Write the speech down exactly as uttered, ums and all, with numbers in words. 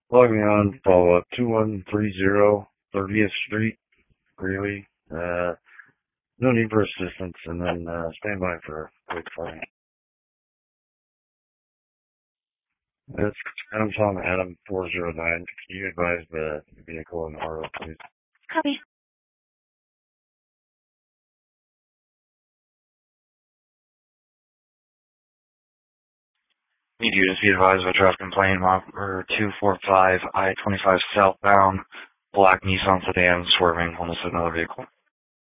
Log me on, follow up two one three zero thirtieth Street, Greeley. Uh, no need for assistance, and then uh, stand by for a quick phone. It's Adam Tom Adam four zero nine. Can you advise the vehicle in R O, please? Copy. Need you to be advised of a traffic complaint number two four five I twenty-five southbound, black Nissan sedan swerving almost another vehicle.